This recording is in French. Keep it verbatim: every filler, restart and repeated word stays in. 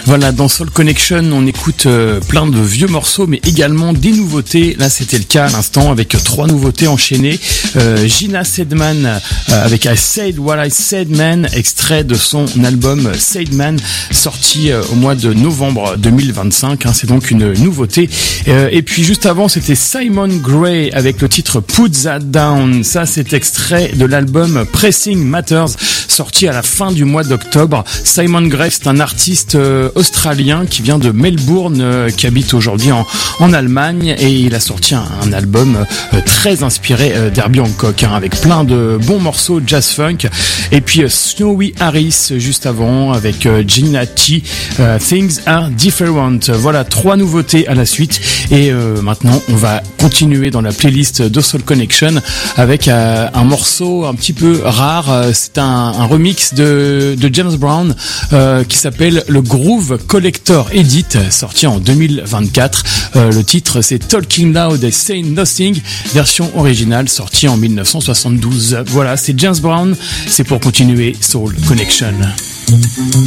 Voilà, dans Soul Connection, on écoute euh, plein de vieux morceaux, mais également des nouveautés. Là, c'était le cas à l'instant avec trois nouveautés enchaînées. Euh, Gina Sedman euh, avec I Said What I Said Man, extrait de son album Said Man, sorti euh, au mois de novembre deux mille vingt-cinq. Hein, c'est donc une nouveauté. Euh, et puis juste avant, c'était Simon Gray avec le titre Put That Down. Ça, c'est extrait de l'album Pressing Matters, sorti à la fin du mois d'octobre. Simon Gray, c'est un artiste euh, australien qui vient de Melbourne, euh, qui habite aujourd'hui en, en Allemagne, et il a sorti un, un album euh, très inspiré euh, d'Herbie Hancock, hein, avec plein de bons morceaux jazz funk. Et puis euh, Snowy Harris juste avant avec euh, Gina T, euh, Things Are Different. Voilà, trois nouveautés à la suite, et euh, maintenant on va continuer dans la playlist de Soul Connection avec euh, un morceau un petit peu rare. C'est un, un remix de, de James Brown euh, qui s'appelle le Groove Collector Edit, sorti en deux mille vingt-quatre. Euh, le titre c'est Talking Loud and Saying Nothing, version originale sortie en dix-neuf cent soixante-douze. Voilà, c'est James Brown, c'est pour continuer Soul Connection.